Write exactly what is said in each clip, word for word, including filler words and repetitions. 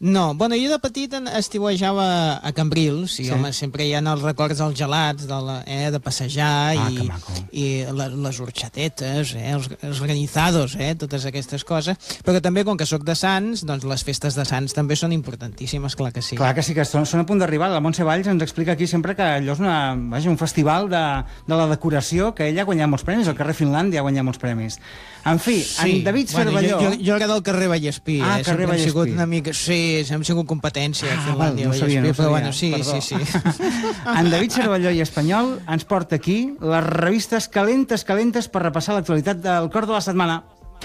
No, bueno, jo de petit estiuejava a Cambrils, i Sí. home, sempre hi ha els records dels gelats, de, la, eh, de passejar, Ah, i, que maco. i la, les horchatetes, eh, els, els granizados, eh, totes aquestes coses. Però també, com que sóc de Sants, doncs les festes de Sants també són importantíssimes, clar que sí. Clar que sí, que són, són a punt d'arribar. La Montse Valls ens explica aquí sempre que allò és una, vaja, un festival de, de la decoració, que ella ha guanyat molts premis, el carrer Finlàndia ha guanyat molts premis. En fi, Sí. en David Bueno, Cervelló... jo, jo, jo era del carrer Vallespí, Ah, eh? carrer Sempre hem sigut Vallespí. una mica... Sí, hem sigut competència a Ah, Finlàndia, val, no sabia, Vallespí, no però sabia. bueno, sí, Perdó. sí, sí. En David Cervelló i Espanyol ens porta aquí les revistes calentes, calentes per repassar l'actualitat del cor de la setmana.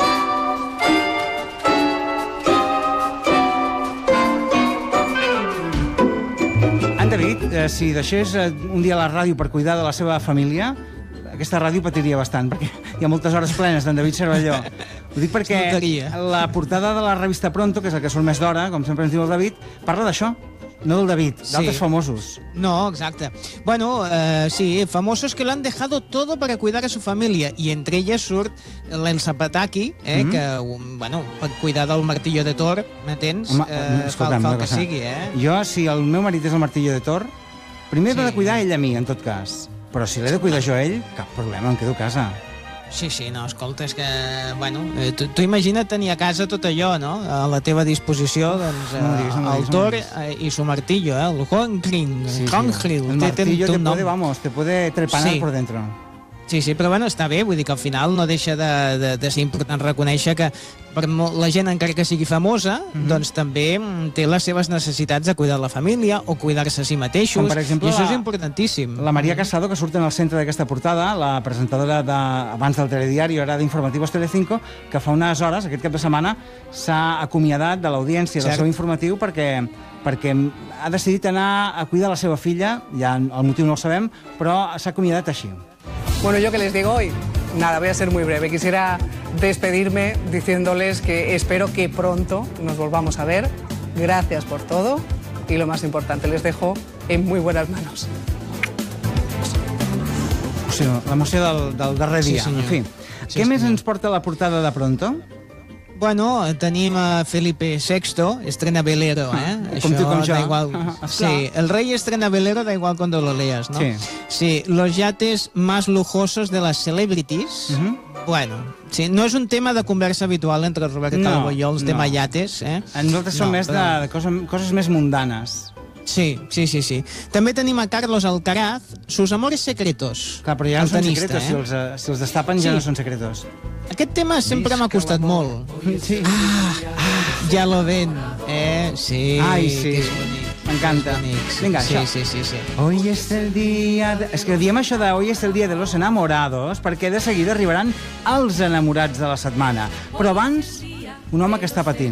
En David, eh, si deixés eh, un dia a la ràdio per cuidar de la seva família, aquesta ràdio patiria bastant, perquè hi ha moltes hores plenes d'en David Cervelló. Ho dic perquè Es notaria. la portada de la revista Pronto, que és el que surt més d'hora, com sempre ens diu el David, parla d'això, no del David, d'altres Sí. famosos. No, exacte. Bueno, eh, sí, famosos que lo han dejado todo para cuidar a su familia, y entre ellas surt l'Elsa Pataki, eh, Mhm. que, um, bueno, pot cuidar del martillo de Thor, m'entens? Home, Eh, fa, escolta'm, fa una el que cosa. sigui, eh? Jo, si el meu marit és el martillo de Thor, primer Sí. l'he de cuidar ell a mi, en tot cas. Però si l'he de cuidar jo a ell, cap problema, em quedo a casa. Sí, sí, no, escolta, és que, bueno, eh, tu, tu imagina't tenir a casa tot allò, no?, a la teva disposició, doncs, eh, No ho diguis, no ho el diguis, no ho Thor diguis. eh, i su martillo, eh, el Hongril, Sí, el sí. Hongril, El té, té, martillo té te un nom. puede, vamos, te puede trepanar Sí. por dentro. Sí, sí, però bueno, està bé, vull dir que al final no deixa de, de, de ser important reconèixer que per mo- la gent, encara que sigui famosa, Mhm. doncs també mm, té les seves necessitats de cuidar la família o cuidar-se a si mateixos, Com, per exemple, i això és la- importantíssim. La Maria Casado, que surt en el centre d'aquesta portada, la presentadora de, abans del telediario, ara d'Informativos Telecinco, que fa unes hores, aquest cap de setmana, s'ha acomiadat de l'audiència del Cert. seu informatiu perquè, perquè ha decidit anar a cuidar la seva filla, ja el motiu no el sabem, però s'ha acomiadat així. Bueno, ¿yo qué les digo hoy? Nada, voy a ser muy breve. Quisiera despedirme diciéndoles que espero que pronto nos volvamos a ver. Gracias por todo y lo más importante, les dejo en muy buenas manos. O sigui, l'emoció del, del darrer Sí, dia. senyor. En fi, Sí, què més senyor. ens porta la portada de Pronto? Bueno, tenim a Felipe sexto, estrena velero, eh? Com tu, com jo. da igual. Ah, Sí, el rey estrena velero, da igual cuando lo leas, ¿no? Sí. Sí, los yates más lujosos de las celebrities. Mhm. Bueno, sí, no és un tema de conversa habitual entre Robert No, Calvo i jo, els no. tema yates, eh? Nosaltres som No, més però- de, de coses, coses més mundanes. Sí, sí, sí, sí. També tenim a Carlos Alcaraz, sus amores secretos. Clar, però ja no el són tenista, secretos, eh? si els, eh, si els destapen ja Sí. no són secretos. Aquest tema sempre m'ha costat molt. Sí. Ja lo ven, eh? Sí, Ai, sí. que és bonic. M'encanta. És bonic, sí. Vinga, sí, això. sí, sí, sí. Hoy es el día... De... És que diem això de hoy es el día de los enamorados perquè de seguida arribaran els enamorats de la setmana. Però abans, un home que està patint.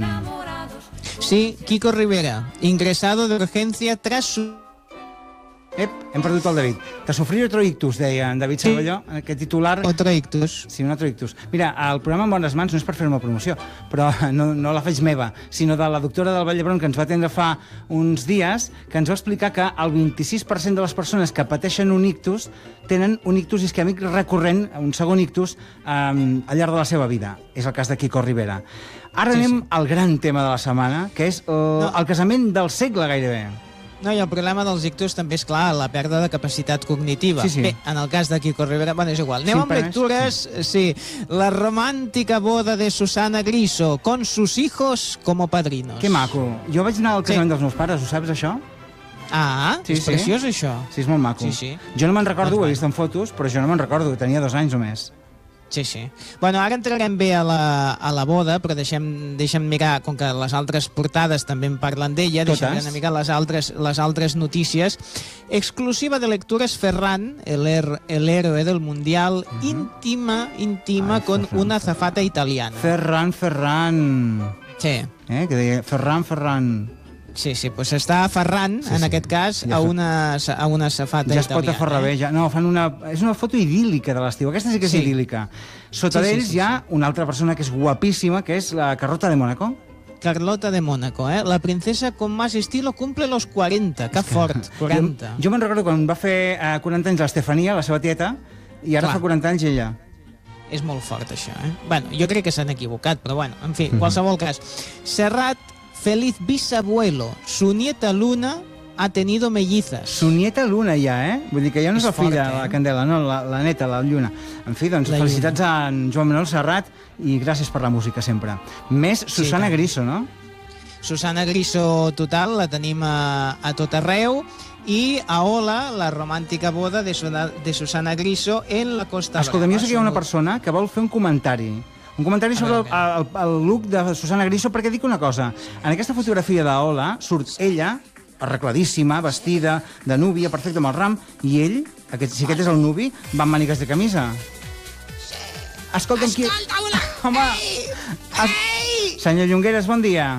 Sí, Kiko Rivera, ingresado de urgencia tras su... Ep, hem perdut el David. De sofrir otro ictus, deia en David Cervelló, aquest titular... Otro ictus. Sí, un altre ictus. Mira, el programa En bones mans no és per fer-me promoció, però no, no la faig meva, sinó de la doctora del Vall d'Hebron, que ens va atendre fa uns dies, que ens va explicar que el vint-i-sis per cent de les persones que pateixen un ictus tenen un ictus isquèmic recurrent, un segon ictus, eh, al llarg de la seva vida. És el cas de Kiko Rivera. Ara Sí, anem sí. al gran tema de la setmana, que és el, No. el casament del segle gairebé. No, i el problema dels ictus també és, clar, la pèrdua de capacitat cognitiva. Sí, sí. Bé, en el cas de Kiko Rivera, bueno, és igual. Anem Sí, amb però és- lectures. Sí. La romàntica boda de Susana Griso, con sus hijos como padrinos. Que maco. Jo vaig anar al casament Sí. dels meus pares, ho saps, això? Ah, Sí, és sí. preciós, això. Sí, és molt maco. Sí, sí. Jo no me'n recordo, Doncs ho he bueno. vist en fotos, però jo no me'n recordo, tenia dos anys només. Sí, sí. Bueno, ara entrarem bé a la, a la boda, però deixem, deixem mirar, com que les altres portades també en parlen d'ella, deixem Totes. una mica les altres, les altres notícies. Exclusiva de lectures, Ferran, el, her, el héroe del Mundial, uh -huh. íntima, íntima Ai, con Ferran. una azafata italiana. Ferran, Ferran... Sí. Eh? Que deia Ferran, Ferran... Sí, sí, doncs està Ferran, Sí, en sí. aquest cas, Ja a fa- una, a una safata Ja es pot italiana. aferrar bé, eh? ja. No, fan una... És una foto idíl·lica de l'estiu. Aquesta sí que és Sí. idíl·lica. Sota Sí, sí, d'ells sí, hi ha una altra persona que és guapíssima, que és la Carlota de Mónaco. Carlota de Mónaco, eh? La princesa con más estilo cumple los quaranta. Que fort, quaranta. Jo, jo me'n recordo quan va fer eh, quaranta anys l'Estefania, la seva tieta, i ara Clar. fa quaranta anys ella. És molt fort, això, eh? Bueno, jo crec que s'han equivocat, però bueno, en fi, en qualsevol cas. Serrat Feliz bisabuelo, su nieta Luna ha tenido mellizas. Su nieta Luna ja, eh? Vull dir que ja no és, És la filla, fort, eh? la Candela, no, la, la neta, la Lluna. En fi, doncs, La felicitats Lluna. a en Joan Manuel Serrat i gràcies per la música, sempre. Més Susana tant. Griso, no? Susana Griso total, la tenim a, a tot arreu, i a Ola, la romàntica boda de, Suna, de Susana Griso en la Costa Brava. Escolta'm, jo sé que hi ha una Són- persona que vol fer un comentari. Un comentari sobre el, el, el look de Susana Griso, perquè dic una cosa. En aquesta fotografia d'Ola surt ella, arregladíssima, vestida, de núvia, perfecta amb el ram, i ell, aquest, si aquest és el nuvi, va amb mànigues de camisa. Escolta'm, qui... Escolta, una... Home! Ei! Es... Ei! Senyor Llongueres, bon dia.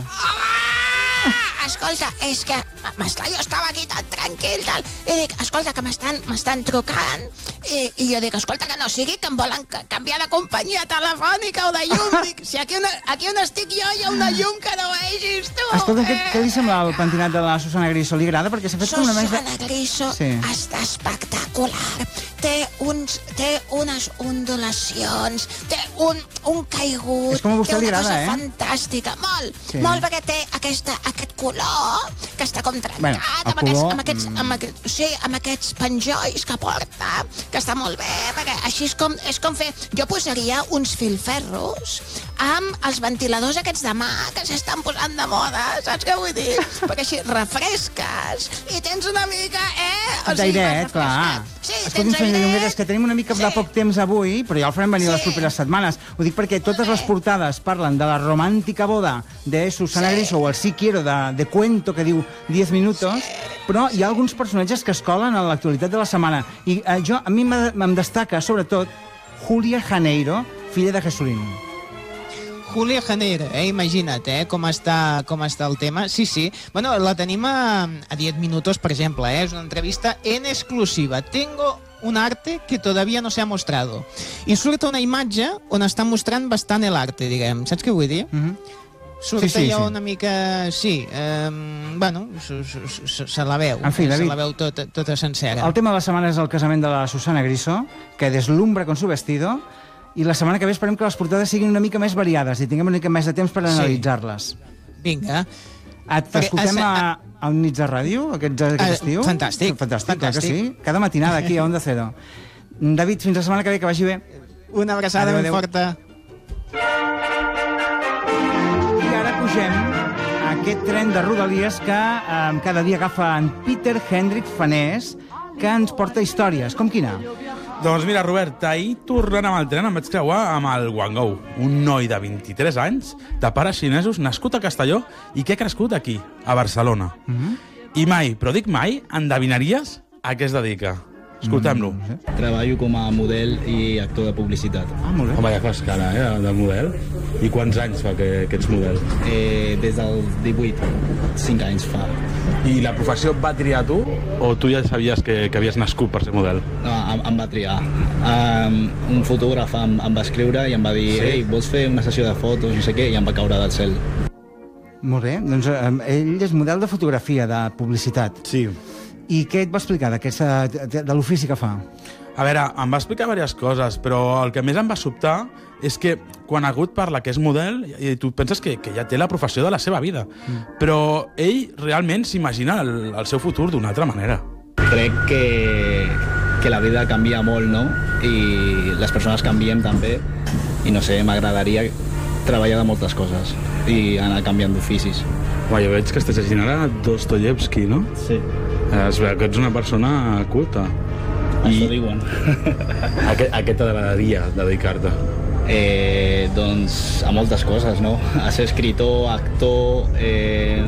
Escolta, és que m'està, jo estava aquí tan tranquil, tal, i dic, escolta, que m'estan m'estan trucant, i, i jo dic, escolta, que no sigui que em volen ca- canviar de companyia telefònica o de llum, dic, si aquí on, aquí on estic jo hi ha una llum que no vegis, tu. Escolta, què, què li sembla el pentinat de la Susana Griso? Li agrada? Perquè s'ha fet com una més... Susana Griso Sí. està espectacular. Té, uns, té unes ondulacions, té un, un caigut, És com a vostè té li una agrada, cosa eh? fantàstica, molt, Sí. molt, perquè té aquesta, aquest color que està com trencat, Bueno, el amb, aquests, color, amb, aquests, mm. amb, aquest, sí, amb aquests penjolls que porta, que està molt bé, perquè així és com, és com fer... Jo posaria uns filferros amb els ventiladors aquests de mà que s'estan posant de moda, saps què vull dir? Perquè així refresques i tens una mica, eh? O sigui, D'airet, vas clar. refrescat. Sí, Escolti'm, tens senyor airet. Llongueres, que tenim una mica de Sí. poc temps avui, però ja el farem venir Sí. les properes setmanes. Ho dic perquè totes les portades parlen de la romàntica boda de Susana Sí. Griso o el Sí quiero de, de cuento que diu diez minutos, però hi ha alguns personatges que es colen a l'actualitat de la setmana. I eh, jo, a mi m'ha- em destaca, sobretot, Julia Janeiro, filla de Jesulín. Julia Janeiro, eh? Imagina't, eh? Com està, com està el tema. Sí, sí. Bueno, la tenim a, a diez minutos, per exemple, eh? És una entrevista en exclusiva. Tengo un arte que todavía no se ha mostrado. I surt una imatge on està mostrant bastant el arte, diguem. Saps què vull dir? Mhm. Surt Sí, sí, allò sí. una mica... Sí, eh, bueno, se, se, se, se la veu. En fi, se David. la veu tota, tota sencera. El tema de la setmana és el casament de la Susana Griso, que deslumbra con su vestido, i la setmana que ve esperem que les portades siguin una mica més variades i tinguem una mica més de temps per Sí. analitzar-les. Vinga. Et Perquè, escoltem a- a, a un nits de ràdio aquest, aquest Ah, estiu? fantàstic, Fantàstic, clar que fantàstic. sí. Cada matinada aquí a Onda Cero. David, fins la setmana que ve, que vagi bé. Una abraçada Adéu, ben adéu. forta. I ara pugem a aquest tren de Rodalies que eh, cada dia agafa en Peter Hendrik Fanés, que ens porta històries. Com quina? Doncs mira, Robert, ahir tornant amb el tren em vaig creuar amb el Wang Gou, un noi de vint-i-tres anys, de pares xinesos, nascut a Castelló i que ha crescut aquí, a Barcelona. Mm-hmm. I mai, però dic mai, endevinaries a què es dedica. Escoltem-lo. Treballo com a model i actor de publicitat. Ah, molt bé. Home, ja fas cara, eh, de model. I quants anys fa que, que ets model? Eh, des del divuit, cinc anys fa. I la professió et va triar tu? O tu ja sabies que, que havies nascut per ser model? No, em, em va triar. Um, un fotògraf em, em va escriure i em va dir Sí? «Ei, vols fer una sessió de fotos, no sé què?» i em va caure del cel. Molt bé. Doncs eh, ell és model de fotografia, de publicitat. Sí. I què et va explicar d'aquesta- de, de l'ofici que fa? A veure, em va explicar diverses coses, però el que més em va sobtar és que quan Agut parla que és model, i tu penses que, que ja té la professió de la seva vida, mm. però ell realment s'imagina el, el seu futur d'una altra manera. Crec que, que la vida canvia molt, no? I les persones canviem també. I no sé, m'agradaria treballar de moltes coses i anar canviant d'oficis. Home, jo veig que estàs llegint ara Dostoyevsky, no? Sí. Es veu que ets una persona culta. Això diuen. A què, a què t'agradaria dedicar-te? Eh, doncs a moltes coses, no? A ser escritor, actor, eh,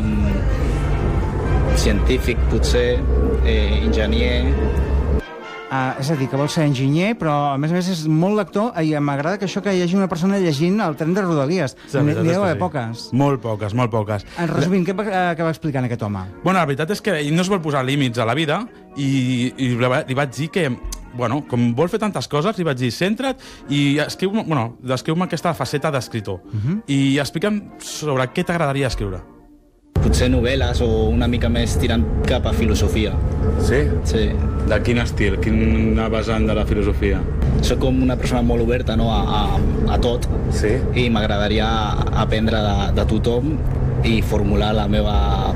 científic, potser, eh, enginyer... Uh, és a dir, que vol ser enginyer, però a més a més és molt lector i m'agrada que això que hi hagi una persona llegint el tren de Rodalies. La veritat N'hi és deu que haver sí. poques. Molt poques, molt poques. En resumint, què, va, eh, què va explicant aquest home? Bueno, la veritat és que ell no es vol posar límits a la vida i, i li va- li vaig dir que, bueno, com vol fer tantes coses, li vaig dir, centra't i escriu, bueno, descriu-me aquesta faceta d'escriptor. Uh -huh. I explica'm sobre què t'agradaria escriure. Potser novel·les o una mica més tirant cap a filosofia. Sí? Sí. De quin estil? Quina vessant de la filosofia? Soc com una persona molt oberta, no?, a, a, a tot. Sí? I m'agradaria aprendre de, de tothom i formular la meva